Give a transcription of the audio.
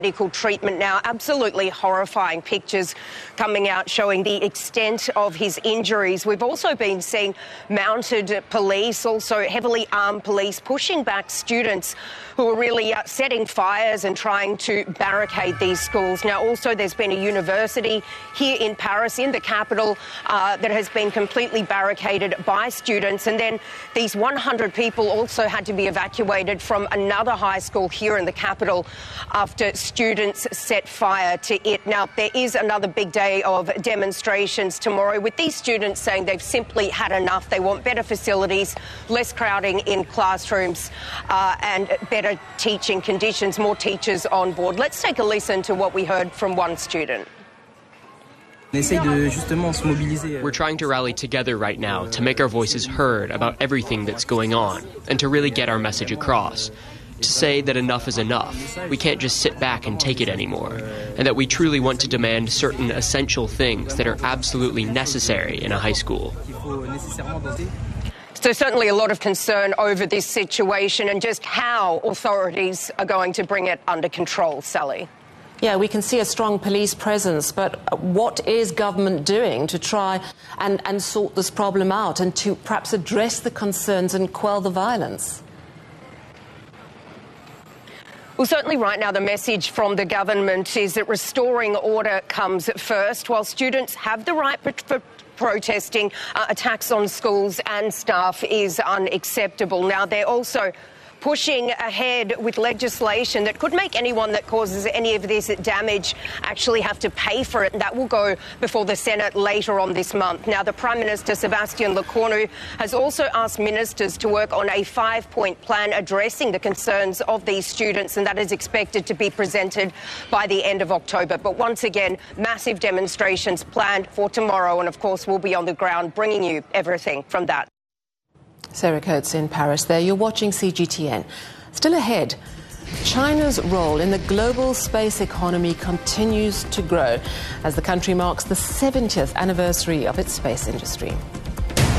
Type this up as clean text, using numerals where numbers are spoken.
Medical treatment now. Absolutely horrifying pictures coming out showing the extent of his injuries. We've also been seeing mounted police, also heavily armed police, pushing back students who are really setting fires and trying to barricade these schools. Now, also, there's been a university here in Paris, in the capital, that has been completely barricaded by students. And then these 100 people also had to be evacuated from another high school here in the capital after students set fire to it. Now, there is another big day of demonstrations tomorrow, with these students saying they've simply had enough. They want better facilities, less crowding in classrooms, and better teaching conditions, more teachers on board. Let's take a listen to what we heard from one student. We're trying to rally together right now to make our voices heard about everything that's going on and to really get our message across. To say that enough is enough. We can't just sit back and take it anymore, and that we truly want to demand certain essential things that are absolutely necessary in a high school. So certainly a lot of concern over this situation and just how authorities are going to bring it under control, Sally. Yeah, we can see a strong police presence, but what is government doing to try and sort this problem out and to perhaps address the concerns and quell the violence? Well, certainly right now the message from the government is that restoring order comes first. While students have the right for protesting, attacks on schools and staff is unacceptable. Now, they're also pushing ahead with legislation that could make anyone that causes any of this damage actually have to pay for it. And that will go before the Senate later on this month. Now, the Prime Minister, Sébastien Lecornu, has also asked ministers to work on a 5-point plan addressing the concerns of these students, and that is expected to be presented by the end of October. But once again, massive demonstrations planned for tomorrow, and of course we'll be on the ground bringing you everything from that. Sarah Coates in Paris there. You're watching CGTN. Still ahead, China's role in the global space economy continues to grow as the country marks the 70th anniversary of its space industry.